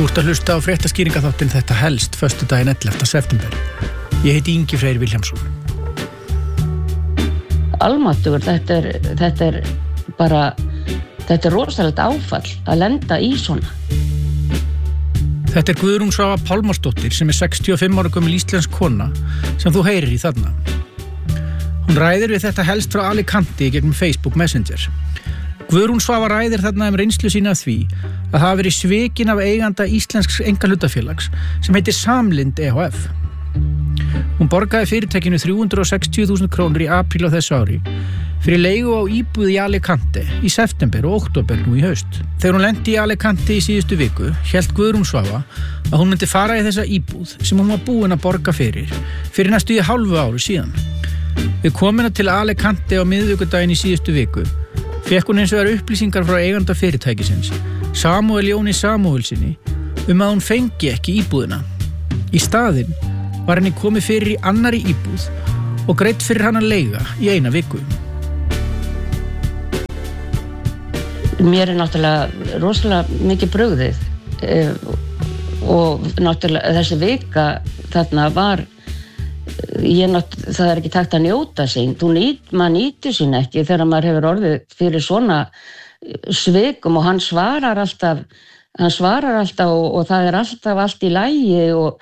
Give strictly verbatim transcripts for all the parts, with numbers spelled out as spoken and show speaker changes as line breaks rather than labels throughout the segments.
Þú ert að hlusta á fréttaskýringaþáttinn Þetta helst föstudaginn ellefta september. Ég heiti Ingi Freyr Vilhjálmsson.
Almáttugur, þetta er, þetta er bara, þetta er rosalegt áfall að lenda í svona.
Þetta er Guðrún Svava Pálmarsdóttir sem er sextíu og fimm ára gömul íslensk kona sem þú heyrir í þarna. Hún ræðir við Þetta helst frá Alicante gegnum Facebook Messenger. Guðrún Svava ræðir þarna um reynslu sína af því að hafa verið svikin af eiganda íslensks einkahlutafélags sem heitir Samlind E H F. Hún borgaði fyrirtækinu þrjú hundruð og sextíu þúsund krónur í apríl á þessu ári fyrir leigu á íbúð í Alicante í september og október nú í haust. Þegar hún lenti í Alicante í síðustu viku, hélt Guðrún Svava að hún myndi fara í þessa íbúð sem hún var búin að borga fyrir fyrir næstu í hálfu ári síðan. Við komuna til Alicante á miðvikudaginn í síðustu viku fekk hún eins og vegar upplýsingar frá eiganda fyrirtækisins, Samúel Jóni Samúelsinni, um að hún fengi ekki íbúðina. Í staðinn var henni komið fyrir í annari íbúð og greitt fyrir hann að leiga í eina viku.
Mér er náttúrulega rosalega mikið brugðið eh, og náttúrulega þessi vika þarna var, ég nátt, það er ekki takt að njóta sín. Þú nýt, maður nýtur sín ekki þegar maður hefur orðið fyrir svona svikum og hann svarar alltaf, hann svarar alltaf og, og það er alltaf allt í lagi og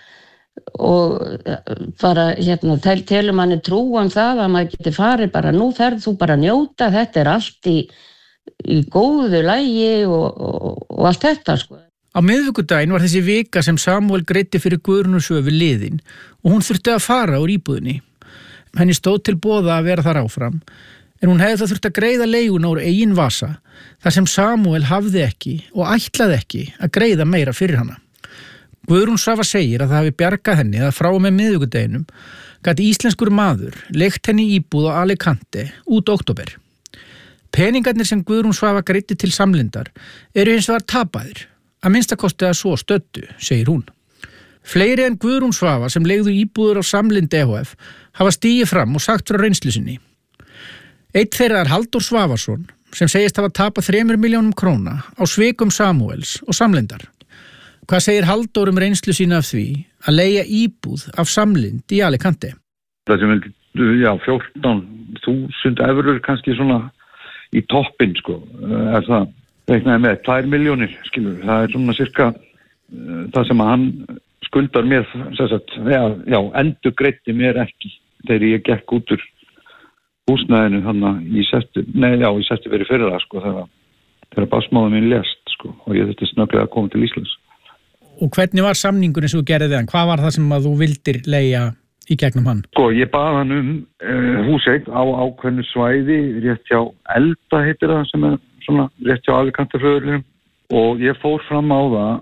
og bara hérna tel, telur manni trú um það að maður geti farið bara nú ferð þú bara að njóta, þetta er allt í, í góðu lagi og, og, og allt þetta sko.
Á miðvikudaginn var þessi vika sem Samúel greiddi fyrir Guðrúnu Svövu liðin og hún þurfti að fara úr íbúðinni. Henni stóð til boða að vera þar áfram en hún hefði það þurft að greiða leiguna úr eigin vasa þar sem Samúel hafði ekki og ætlaði ekki að greiða meira fyrir hana. Guðrún Svava segir að það hafi bjargað henni að frá og með miðvikudeginum gat íslenskur maður leigt henni íbúð á Alicante út október. Peningarnir sem Guðrún Svava greiddi til Samlindar eru hins vegar tapaðir, að minnstakosti að svo stöddu, segir hún. Fleiri en Guðrún Svava sem leigðu íbúður á Samlind E H F hafa stigið fram og sagt frá reynslu sinni. Einn þeirra er Halldór Svavarsson sem segist hafa tapað þremur milljónum króna á svikum Samúels og Samlindar. Hvað segir Halldór um reynslu sína af því að leigja íbúð af Samlind í Alicante?
Það sem er, já, fjórtán þúsund evrur kannski svona í toppinn, sko. Er það, reiknaði með, tvær milljónir, skilur. Það er svona cirka uh, það sem hann skuldar mér, sagt, já, já, endur greiddi mér ekki þegar ég gekk út úr húsnæðinu þannig í sestu, nei, já, í sestu verið fyrir það, sko, þegar, þegar basmáðum minn lést, sko, og ég þurfti snögglega að koma til Íslands.
Og hvernig var samningurinn sem þú gerði við hann? Hvað var það sem að þú vildir leigja í gegnum hann?
Sko, ég bað hann um uh, húseign á ákveðnu svæði, rétt hjá Elda heitir það, sem er svona rétt hjá Alicante-flugvellinum, og ég fór fram á það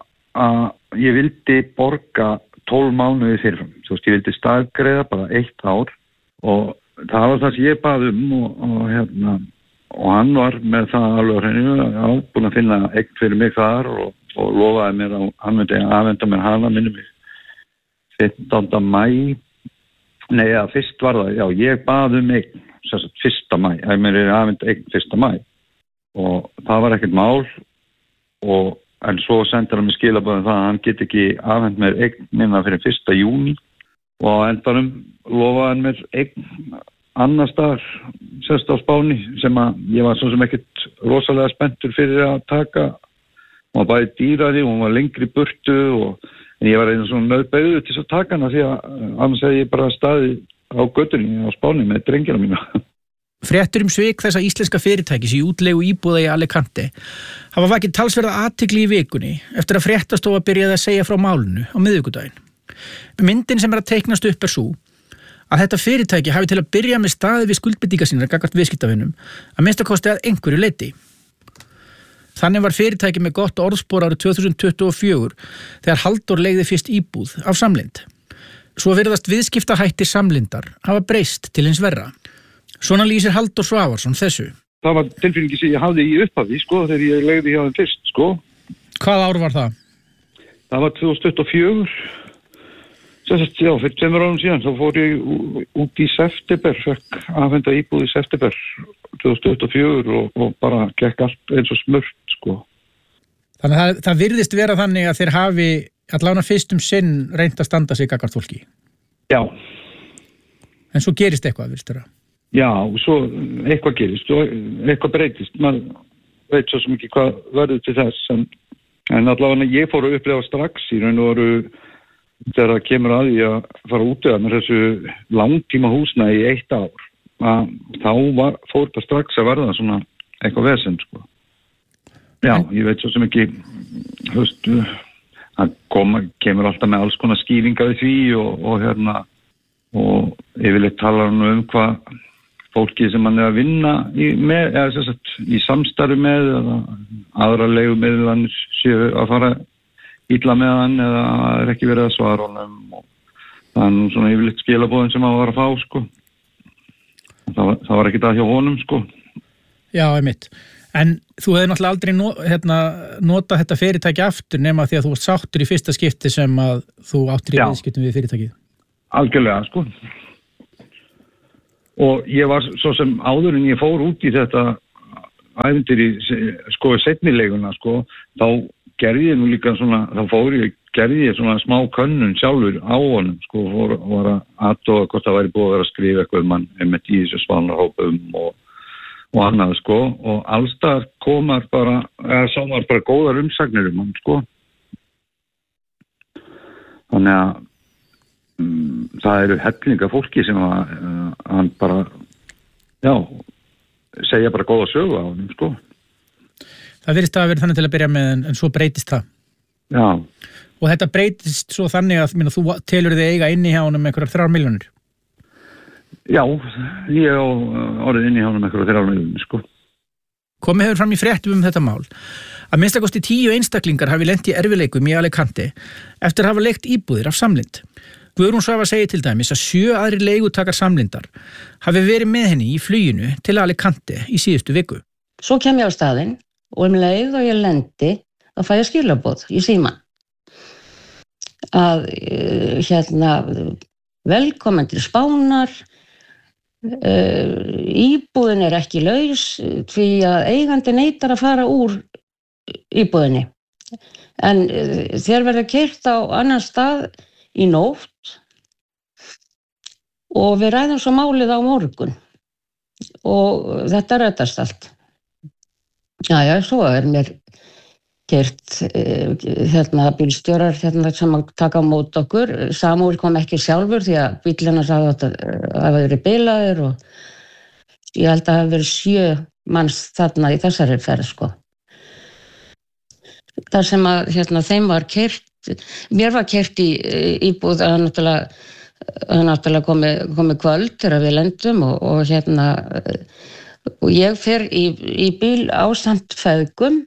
að ég vildi borga tólf mánuði fyrirfram. Þú veist, ég vildi staðgreiða bara eitt ár og það var það sem ég bað um og, og hérna, og hann var með það alveg á hreinu, já, búin að finna eign fyrir mig þar og og lofaði mér að hann myndi að afhenda mér hana minnum mig fimmtánda maí nei, já, fyrst var það, já, ég baði um eign sérst fyrsta maí, að mér er afhenda eign fyrsta maí og það var ekkert mál og en svo sendur hann mér skilaboðum það að hann get ekki afhenda mér eign minna fyrir fyrsta júní og á endanum lofaði hann mér eign annar staðar, sérst á Spáni sem að ég var svo sem ekkert rosalega spenntur fyrir að taka. Hún var bæði dýrari, hún var lengri burtu og en ég var einu svona nöðbauður til þess að taka hana því að annars hefði ég bara staðið á götunni á Spáni með drengina mína.
Fréttur um svik þessa íslenska fyrirtækis í útleigu íbúða í Alicante hafa vakið talsverða athygli í vikunni eftir að fréttastofa byrjaði að segja frá málinu á miðvikudaginn. Myndin sem er að teiknast upp er sú að þetta fyrirtæki hafi til að byrja með staðið við skuldbindingar sínar gagnvart viðskiptavinum að minnstakosti að einhverju leyti. Þannig var fyrirtæki með gott orðspor árið tvö þúsund tuttugu og fjögur þegar Halldór leigði fyrst íbúð af Samlind. Svo virðast viðskiptahættir Samlindar hafa breyst til hins verra. Svona lýsir Halldór Svavarsson þessu.
Það var tilfinningi sem ég hafði í upphafi, sko, þegar ég leigði hjá þeim fyrst, sko.
Hvað ár var það?
Það var tvö þúsund tuttugu og fjögur. Sérst, já, fyrir tveimur árum síðan, þá fór ég út í september, fekk afhenda íbúð í september tvö þúsund tuttugu og fjögur og, og bara gekk allt eins og smurt, sko.
Þannig að það, það virðist vera þannig að þeir hafi allavega fyrst um sinn reynt að standa sig gagnvart fólki.
Já.
En svo gerist eitthvað, virðist þeirra.
Já, svo eitthvað gerist og eitthvað breytist. Man veit svo sem ekki hvað verður til þess. En, en allavega ég fór að upplefa strax í raun og veru þegar það kemur að því að fara út eða með þessu langtíma húsnæði í eitt ár. Að þá var, fór það strax að verða svona eitthvað vesen, sko. Já, ég veit svo sem ekki, þú veist, það koma, kemur alltaf með alls konar skýringar í því og, og hérna, og yfirleitt talar hann um hvað fólki sem hann er að vinna í, með, eða sem sagt, í samstarfi með eða aðra leigumiðlanir séu að fara illa með hann eða það er ekki verið að svara honum og það er nú svona yfirleitt skilabóðin sem hann var að fá, sko. Það var, það var ekki það hjá honum, sko.
Já, einmitt. En þú hefði náttúrulega aldrei no, hérna, notað þetta fyrirtæki aftur nema því að þú varst sáttur í fyrsta skipti sem að þú áttir í viðskiptum við fyrirtækið.
Algjörlega, sko. Og ég var svo sem áður en ég fór út í þetta ævintýri, sko, seinnileguna, sko, þá gerði ég nú líka svona, þá fór ég, gerði ég svona smá könnun sjálfur á honum, sko, og var að aðtóa hvort það væri búið að vera að skrifa eitthvað mann einmitt í þessu svanarhópum og og annað, sko, og allstar komar bara, eða sá maður bara góðar umsagnir um hann, sko. Þannig að um, það eru hellinga fólki sem að uh, hann bara, já, segja bara góða sögu á hann, sko.
Það virðist að vera þannig til að byrja með, en, en svo breytist það.
Já.
Og þetta breytist svo þannig að, minna, þú telur þig eiga inni hjá honum einhverjar þrjár milljónir.
Já, ég á orðið inn í hánum eitthvað þeirra álmeðunni, sko.
Komið hefur fram í fréttum um þetta mál að minnsta kosti tíu einstaklingar hafi lent í erfiðleikum í Alicante eftir að hafa leigt íbúðir af Samlind. Guðrún Svava segir til dæmis að sjö aðrir leigutakar Samlindar hafi verið með henni í fluginu til Alicante í síðustu viku.
Svo kem ég á staðinn og um leið og ég lendi að fæ ég skilaboð í símann að hérna velkomin til Spánar. Uh, íbúðin er ekki laus því að eigandi neitar að fara úr íbúðinni en uh, þér verður keyrt á annan stað í nótt og við ræðum svo málið á morgun og þetta reddast allt. Já, já, svo er mér keyrt uh, hérna bílstjórar hérna sem að taka á mót okkur. Samúl kom ekki sjálfur því að bíllinn hans hafa verið bilaður og ég held að það hafi verið sjö manns þarna í þessari ferð, sko. Það sem að hérna þeim var keyrt, mér var keyrt í íbúð að náttúrulega, að náttúrulega komi, komi kvöld þegar við lendum og, og hérna og ég fer í, í bíl ásamt feðgum.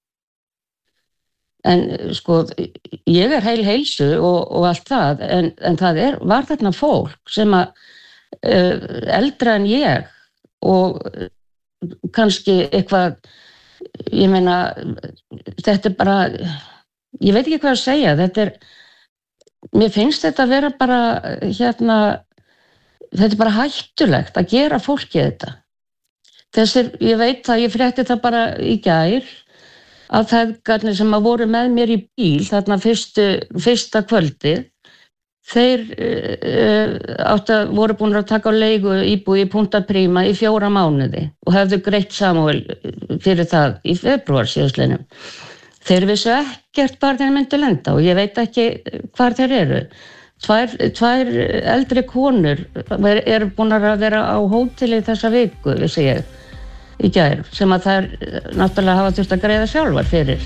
En sko, ég er heil heilsu og, og allt það, en, en það er, var þarna fólk sem að uh, eldra en ég og kannski eitthvað, ég meina, þetta er bara, ég veit ekki hvað að segja, þetta er, mér finnst þetta að vera bara, hérna, þetta er bara hættulegt að gera fólki þetta. Þessir, ég veit að ég frétti það bara í gær, að feðgarnir sem að voru með mér í bíl þarna fyrstu, fyrsta kvöldi þeir uh, átt að voru búin að taka á leigu íbúð í Punta Prima í fjóra mánuði og hefðu greitt Samúel fyrir það í febrúar síðastliðnum. Þeir vissu ekkert hvar þeir myndu lenda og ég veit ekki hvar þeir eru. Tvær, tvær eldri konur eru búin að vera á hóteli þessa viku, vissi ég. Í gær, sem að þær náttúrulega hafa þurft að greiða sjálfar fyrir.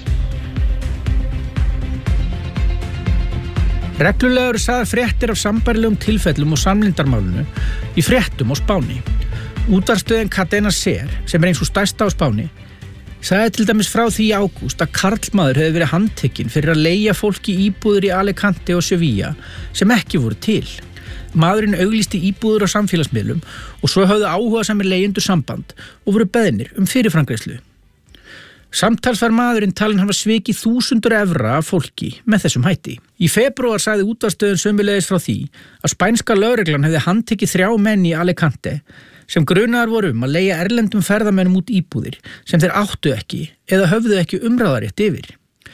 Reglulega eru sagðar fréttir af sambærilegum tilfellum og Samlindarmálinu í fréttum á Spáni. Útvarpsstöðin Cadena Ser, sem er eins og stærsta á Spáni, sagði til dæmis frá því í ágúst að karlmaður hefði verið handtekinn fyrir að leigja fólki íbúðir í Alicante og Sevilla sem ekki voru til. Maðurinn auglýsti íbúður á samfélagsmiðlum og svo höfðu áhugasamir leigjendur samband og voru beðnir um fyrirframgreiðslu. Samtals var maðurinn talinn hafa svikið þúsundur evra af fólki með þessum hætti. Í febrúar sagði útvarpsstöðin sömuleiðis frá því að spænska lögreglan hefði handtekið þrjá menn í Alicante sem grunaðar voru um að leigja erlendum ferðamönnum út íbúðir sem þeir áttu ekki eða höfðu ekki umráðarétt yfir.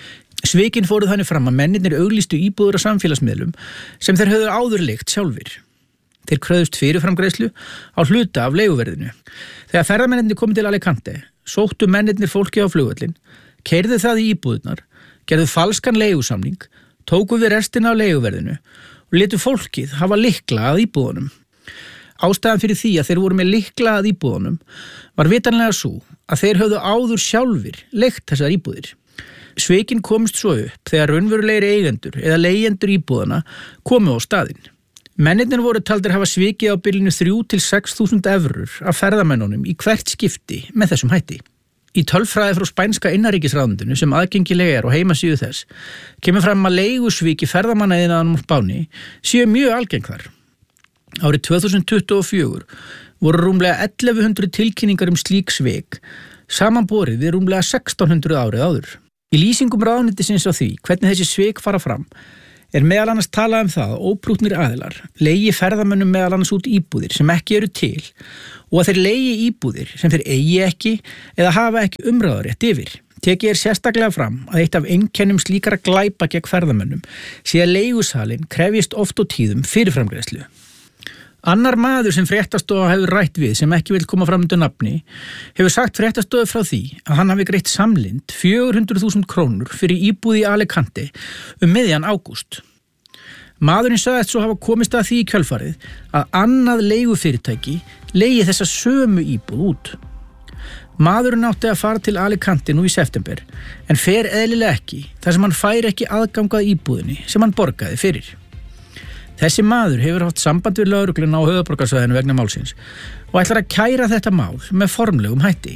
Svikin fóru þannig fram að mennirnir auglýstu íbúður á samfélagsmiðlum sem þeir höfðu áður leigt sjálfir. Þeir kröðust fyrirframgreiðslu á hluta af leiguverðinu. Þegar ferðamennirnir komu til Alicante, sóttu mennirnir fólki á flugvöllin, keyrðu það í íbúðurnar, gerðu falskan leigusamning, tóku við restina af leiguverðinu og létu fólkið hafa lykla að íbúðunum. Ástæðan fyrir því að þeir voru með lykla að íbúðunum var vitanlega svo að þeir höfðu áður sjálfir leigt þessar íbúðir. Svikin komst svo upp þegar raunverulegir eigendur eða leigjendur íbúðana komu á staðinn. Mennirnir voru taldir hafa svikið á bilinu þrjú til sex þúsund evrur af ferðamennunum í hvert skipti með þessum hætti. Í tölfræði frá spænska innanríkisráðuneytinu sem aðgengilega er á heimasíðu þess kemur fram að leigusvik í ferðamannaðinaðanum á Spáni séu mjög algeng þar. Árið tvö þúsund tuttugu og fjögur voru rúmlega ellefu hundruð tilkynningar um slík svik samanborið við rúmlega sextán hundruð árið áður. Í lýsingum ráðuneytisins á því hvernig þessi svik fara fram er meðal annars talað um það að óprúttnir aðilar leigi ferðamönnum meðal annars út íbúðir sem ekki eru til og að þeir leigi íbúðir sem þeir eigi ekki eða hafa ekki umráðarétt yfir. Tekið er sérstaklega fram að eitt af einkennum slíkara glæpa gegn ferðamönnum sé að leigusalinn krefjist oft og tíðum fyrirframgreiðslu. Annar maður sem fréttastofa hefur rætt við sem ekki vil koma fram undir nafni hefur sagt fréttastofu frá því að hann hafi greitt samlind fjögur hundruð þúsund krónur fyrir íbúð í Alicante um miðjan ágúst. Maðurinn sagðist svo hafa komist að því í kjölfarið að annað leigufyrirtæki leigi þessa sömu íbúð út. Maðurinn átti að fara til Alicante nú í september en fer eðlilega ekki þar sem hann fær ekki aðgangað íbúðinni sem hann borgaði fyrir. Þessi maður hefur haft samband við lögregluna á höfuðborgarsvæðinu vegna málsins og ætlar að kæra þetta mál með formlegum hætti.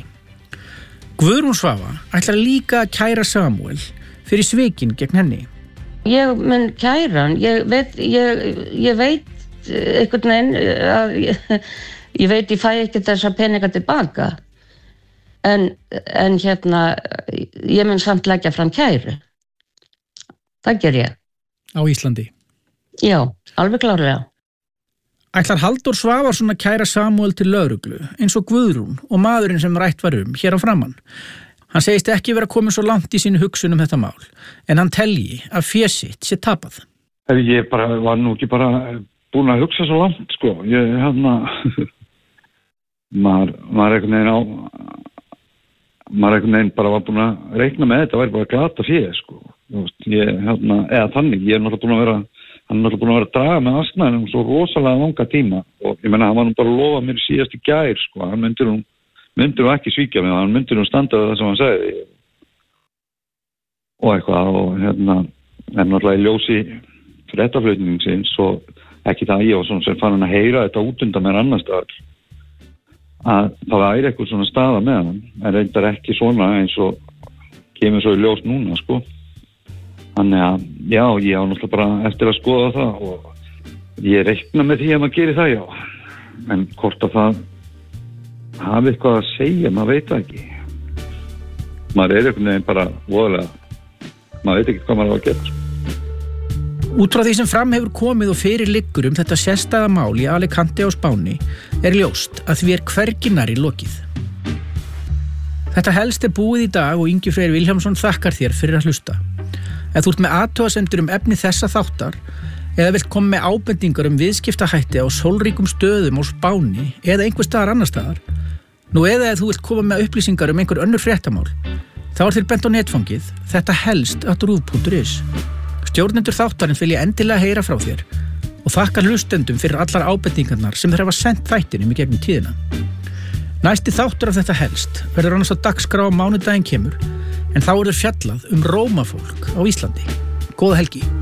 Guðrún Svava ætlar líka að kæra Samuel fyrir svikin gegn henni.
Ég mun kæra hann, ég veit, ég, ég veit einhvern veginn að ég, ég veit ég fæ ekki þessa peninga tilbaka en, en hérna ég mun samt leggja fram kæru. Það ger ég.
Á Íslandi?
Já, alveg klárlega.
Ætlar Halldór Svavarsson að kæra Samuel til lögreglu eins og Guðrún og maðurinn sem rætt var um hér á framan. Hann segist ekki vera komin svo langt í sínu hugsun um þetta mál en hann telji að fé sitt sé tapað.
Ég bara, var nú ekki bara búin að hugsa svo langt sko. Ég hérna maður, maður einhvern veginn á maður einhvern veginn bara var búin að reikna með þetta, væri bara glata fé sko. Ég, hérna, eða þannig, ég er náttúrulega búin að vera hann er náttúrulega búin að vera að draga með asnaðinum svo rosalega langa tíma og ég menna hann var nú bara að lofa mér síðast í gær sko, hann myndir nú, myndir nú ekki svíkja mig, hann myndir nú standa við það sem hann sagði og eitthvað og hérna, en náttúrulega í ljósi fréttaflutningsins og ekki það ég og svona sem fann hann að heyra þetta út undan mér annars staðar að það væri eitthvað svona staða með hann, en reyndar ekki svona eins og kemur svo í ljós núna sko. Þannig að, já, ég á náttúrulega bara eftir að skoða það og ég reikna með því að maður gerir það, já. En hvort að það hafi eitthvað að segja, maður veit það ekki. Maður er einhvern veginn bara voðalega, maður veit ekki hvað maður á að gera.
Út frá því sem fram hefur komið og fyrir liggur um þetta sérstæða mál í Alicante á Spáni er ljóst að því er hvergi nærri lokið. Þetta helst er búið í dag og Ingi Freyr Vilhjálmsson þakkar þér fyrir að hlusta. Ef þú ert með athugasemdir um efni þessa þáttar eða vilt koma með ábendingar um viðskiptahætti á sólríkum stöðum á Spáni eða einhver staðar annar staðar, nú eða ef þú vilt koma með upplýsingar um einhver önnur fréttamál, þá er þér bent á netfangið þetta helst at ruv punktur is. Stjórnendur þáttarins vilja endilega heyra frá þér og þakka hlustendum fyrir allar ábendingarnar sem þeir hafa sendt þættinum í gegnum tíðina. Næsti þáttur af þetta helst verður annars á dagskrá á mánudaginn kemur en þá er fjallað um rómafólk á Íslandi. Góða helgi.